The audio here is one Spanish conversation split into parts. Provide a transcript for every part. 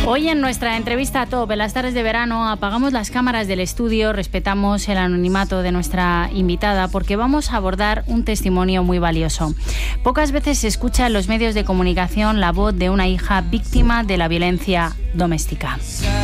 Hoy en nuestra entrevista Top, en las tardes de verano, apagamos las cámaras del estudio, respetamos el anonimato de nuestra invitada porque vamos a abordar un testimonio muy valioso. Pocas veces se escucha en los medios de comunicación la voz de una hija víctima de la violencia doméstica.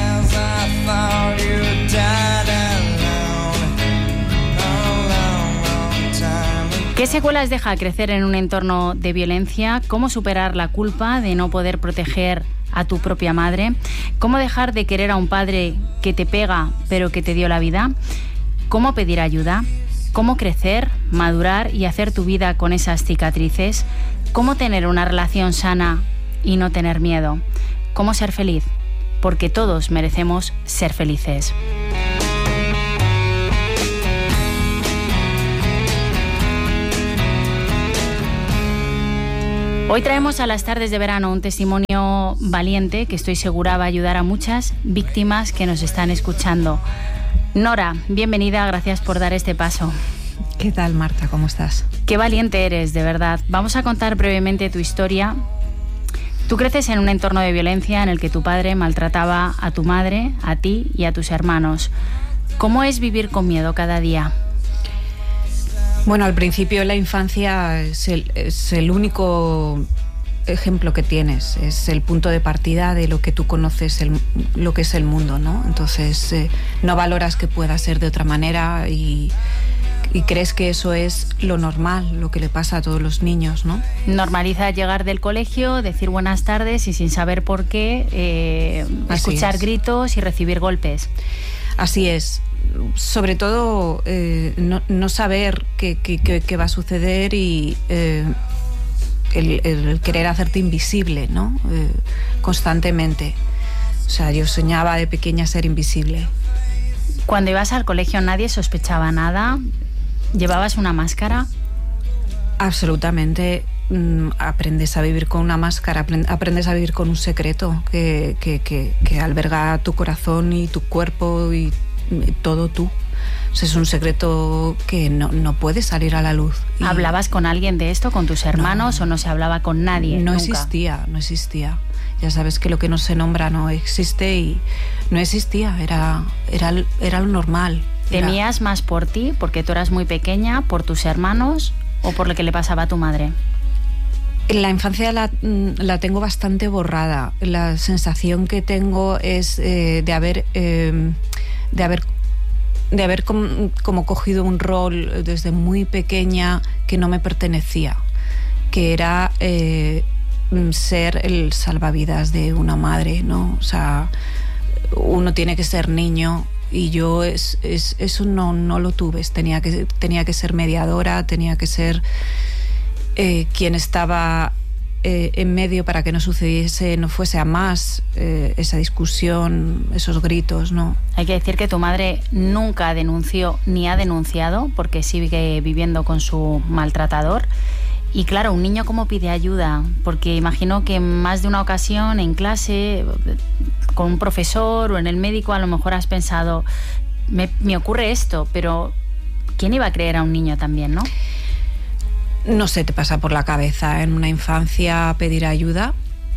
¿Qué secuelas deja crecer en un entorno de violencia? ¿Cómo superar la culpa de no poder proteger a tu propia madre? ¿Cómo dejar de querer a un padre que te pega pero que te dio la vida? ¿Cómo pedir ayuda? ¿Cómo crecer, madurar y hacer tu vida con esas cicatrices? ¿Cómo tener una relación sana y no tener miedo? ¿Cómo ser feliz? Porque todos merecemos ser felices. Hoy traemos a las tardes de verano un testimonio valiente que estoy segura va a ayudar a muchas víctimas que nos están escuchando. Nora, bienvenida, gracias por dar este paso. ¿Qué tal, Marta? ¿Cómo estás? Qué valiente eres, de verdad. Vamos a contar brevemente tu historia. Tú creces en un entorno de violencia en el que tu padre maltrataba a tu madre, a ti y a tus hermanos. ¿Cómo es vivir con miedo cada día? Bueno, al principio la infancia es el único ejemplo que tienes, es el punto de partida de lo que tú conoces, lo que es el mundo, ¿no? Entonces no valoras que pueda ser de otra manera y crees que eso es lo normal, lo que le pasa a todos los niños, ¿no? Normaliza llegar del colegio, decir buenas tardes y sin saber por qué escuchar gritos y recibir golpes. Así es. Sobre todo no saber qué va a suceder y el querer hacerte invisible, ¿no? Constantemente. O sea, yo soñaba de pequeña ser invisible. Cuando ibas al colegio nadie sospechaba nada. ¿Llevabas una máscara? Absolutamente. Aprendes a vivir con una máscara, aprendes a vivir con un secreto que alberga tu corazón y tu cuerpo y todo tú. O sea, es un secreto que no puede salir a la luz. ¿Hablabas con alguien de esto, con tus hermanos, o no se hablaba con nadie? No nunca. No existía. Ya sabes que lo que no se nombra no existe y no existía, era lo normal. ¿Temías más por ti, porque tú eras muy pequeña, por tus hermanos o por lo que le pasaba a tu madre? La infancia la tengo bastante borrada. La sensación que tengo es de haber como cogido un rol desde muy pequeña que no me pertenecía, que era ser el salvavidas de una madre, ¿no? O sea, uno tiene que ser niño y yo eso no lo tuve. Tenía que ser mediadora, tenía que ser quien estaba en medio para que no fuese a más esa discusión, esos gritos, ¿no? Hay que decir que tu madre nunca denunció ni ha denunciado porque sigue viviendo con su maltratador. Y claro, un niño ¿cómo pide ayuda? Porque imagino que en más de una ocasión en clase, con un profesor o en el médico, a lo mejor has pensado, me ocurre esto, pero ¿quién iba a creer a un niño también, no? No se te pasa por la cabeza en una infancia pedir ayuda,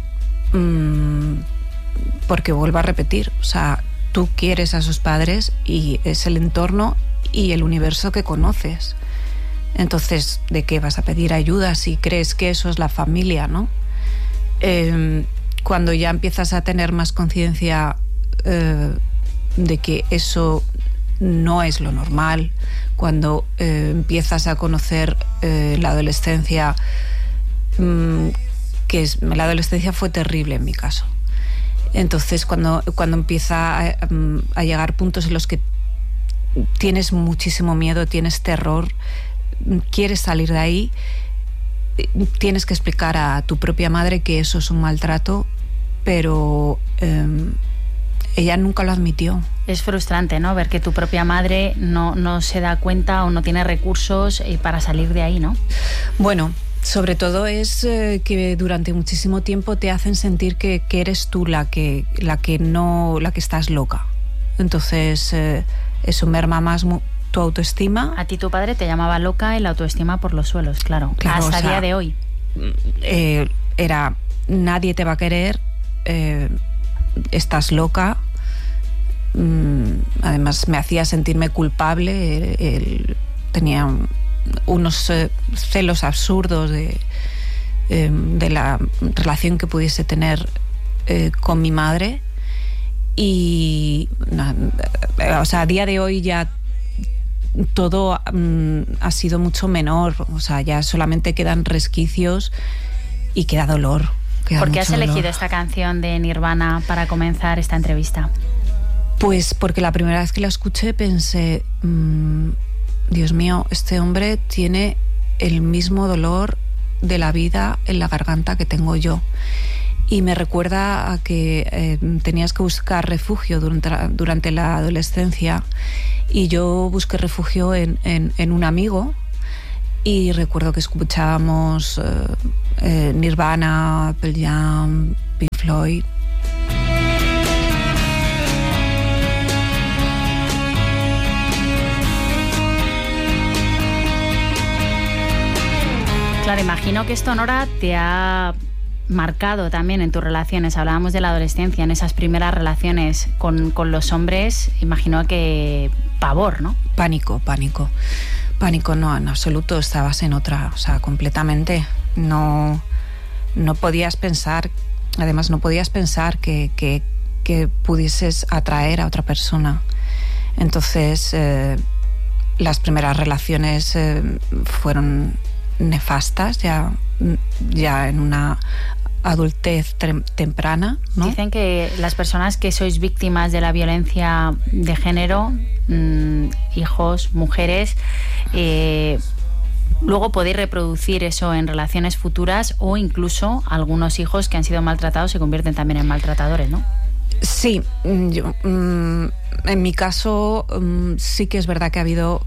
porque vuelvo a repetir, o sea, tú quieres a sus padres y es el entorno y el universo que conoces. Entonces, ¿de qué vas a pedir ayuda si crees que eso es la familia, no? Cuando ya empiezas a tener más conciencia de que eso no es lo normal, cuando empiezas a conocer la adolescencia, la adolescencia fue terrible en mi caso. Entonces, cuando empieza a llegar puntos en los que tienes muchísimo miedo, tienes terror, quieres salir de ahí, tienes que explicar a tu propia madre que eso es un maltrato, pero ella nunca lo admitió. Es frustrante, ¿no? Ver que tu propia madre no se da cuenta o no tiene recursos para salir de ahí, ¿no? Bueno, sobre todo es que durante muchísimo tiempo te hacen sentir que eres tú la que estás loca. Entonces eso merma más tu autoestima. A ti tu padre te llamaba loca y la autoestima por los suelos, claro hasta día de hoy. Era nadie te va a querer, estás loca. Además me hacía sentirme culpable. Él tenía unos celos absurdos de la relación que pudiese tener con mi madre. Y o sea, a día de hoy ya todo ha sido mucho menor. O sea, ya solamente quedan resquicios y queda dolor. ¿Por qué has elegido esta canción de Nirvana para comenzar esta entrevista? Pues porque la primera vez que la escuché pensé, Dios mío, este hombre tiene el mismo dolor de la vida en la garganta que tengo yo. Y me recuerda a que tenías que buscar refugio durante la adolescencia, y yo busqué refugio en un amigo, y recuerdo que escuchábamos Nirvana, Pearl Jam, Pink Floyd. Claro, imagino que esto, Nora, te ha marcado también en tus relaciones. Hablábamos de la adolescencia, en esas primeras relaciones con los hombres. Imagino que pavor, ¿no? Pánico, no, en absoluto. Estabas en otra, o sea, completamente. No podías pensar, además no podías pensar que pudieses atraer a otra persona. Entonces, las primeras relaciones fueron nefastas, ya en una adultez temprana, ¿no? Dicen que las personas que sois víctimas de la violencia de género, hijos, mujeres, luego podéis reproducir eso en relaciones futuras, o incluso algunos hijos que han sido maltratados se convierten también en maltratadores, ¿no? Sí, yo, en mi caso sí que es verdad que ha habido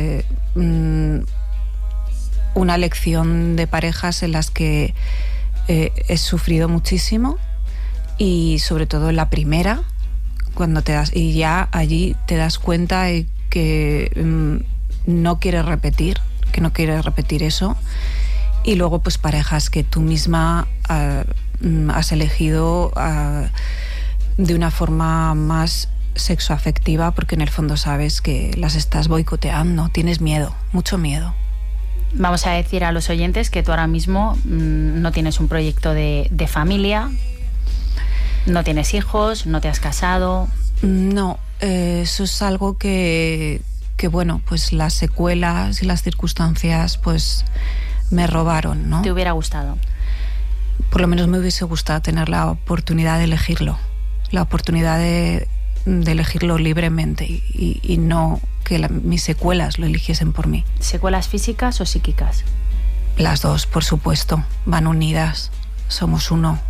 una lección de parejas en las que he sufrido muchísimo, y sobre todo en la primera, cuando y ya allí te das cuenta de que no quieres repetir eso, y luego pues parejas que tú misma has elegido de una forma más sexoafectiva, porque en el fondo sabes que las estás boicoteando, tienes miedo, mucho miedo. Vamos a decir a los oyentes que tú ahora mismo no tienes un proyecto de familia, no tienes hijos, no te has casado. No, eso es algo que bueno, pues las secuelas y las circunstancias pues me robaron, ¿no? ¿Te hubiera gustado? Por lo menos me hubiese gustado tener la oportunidad de elegirlo, la oportunidad de elegirlo libremente, y no que mis secuelas lo eligiesen por mí. ¿Secuelas físicas o psíquicas? Las dos, por supuesto, van unidas, somos uno.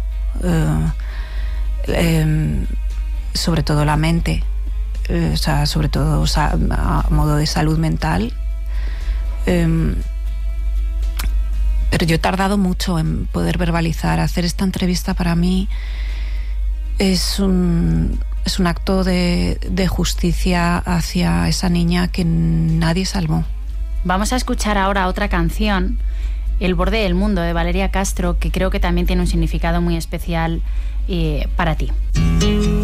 Sobre todo la mente, o sea, sobre todo a modo de salud mental. Pero yo he tardado mucho en poder verbalizar. Hacer esta entrevista para mí es un acto de justicia hacia esa niña que nadie salvó. Vamos a escuchar ahora otra canción, El borde del mundo, de Valeria Castro, que creo que también tiene un significado muy especial para ti.